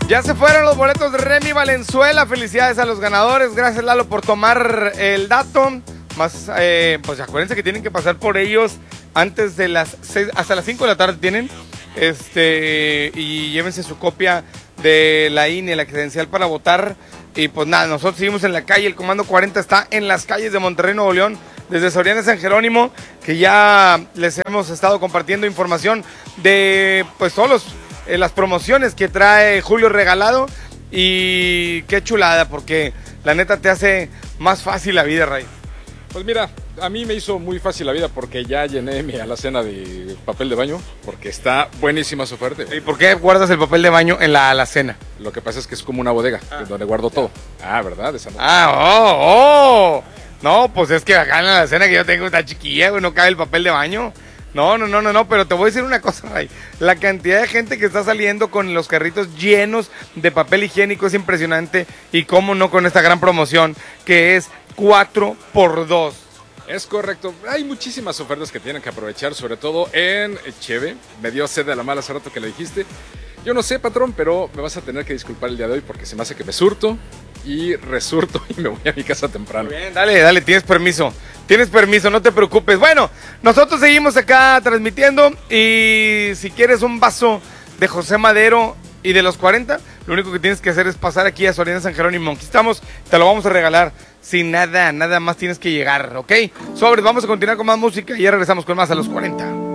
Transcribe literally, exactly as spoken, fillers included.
Ya se fueron los boletos de Remy Valenzuela. Felicidades a los ganadores. Gracias, Lalo, por tomar el dato. Más, eh, pues acuérdense que tienen que pasar por ellos antes de las seis, hasta las cinco de la tarde tienen. Este, y llévense su copia de la I N E, la credencial para votar. Y pues nada, nosotros seguimos en la calle. El Comando cuarenta está en las calles de Monterrey, Nuevo León, desde Soriana San Jerónimo, que ya les hemos estado compartiendo información de pues todos los, eh, las promociones que trae Julio Regalado. Y qué chulada, porque la neta te hace más fácil la vida, Ray. Pues mira, a mí me hizo muy fácil la vida porque ya llené mi alacena de papel de baño, porque está buenísima su oferta. ¿Y por qué guardas el papel de baño en la alacena? Lo que pasa es que es como una bodega, ah, donde guardo todo. Ah, ¿verdad? Esa no. Ah, oh, oh. No, pues es que acá en la alacena que yo tengo está chiquilla, güey, no cabe el papel de baño. No, no, no, no, no, pero te voy a decir una cosa, Ray. La cantidad de gente que está saliendo con los carritos llenos de papel higiénico es impresionante. Y cómo no con esta gran promoción que es cuatro por dos. Es correcto, hay muchísimas ofertas que tienen que aprovechar, sobre todo en Cheve. Me dio sed de la mala hace rato que le dijiste. Yo no sé, patrón, pero me vas a tener que disculpar el día de hoy porque se me hace que me surto y resurto y me voy a mi casa temprano. Muy bien, dale, dale, tienes permiso. Tienes permiso, no te preocupes. Bueno, nosotros seguimos acá transmitiendo y si quieres un vaso de José Madero y de los cuarenta, lo único que tienes que hacer es pasar aquí a Soriana San Jerónimo. Aquí estamos, te lo vamos a regalar. Sin nada, nada más tienes que llegar, ¿ok? Sobres, vamos a continuar con más música y ya regresamos con más a los cuarenta.